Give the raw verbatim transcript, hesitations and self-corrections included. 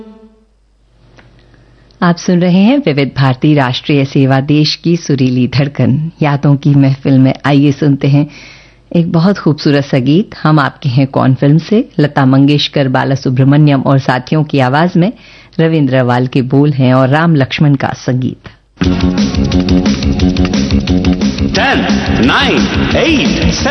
आप सुन रहे हैं विविध भारती राष्ट्रीय सेवा, देश की सुरीली धड़कन, यादों की महफिल में। आइए सुनते हैं एक बहुत खूबसूरत सा गीत, हम आपके हैं कौन फिल्म से। लता मंगेशकर, बाला सुब्रमण्यम और साथियों की आवाज में रविंद्र अवाल के बोल हैं और राम लक्ष्मण का संगीत। Ten, nine, eight,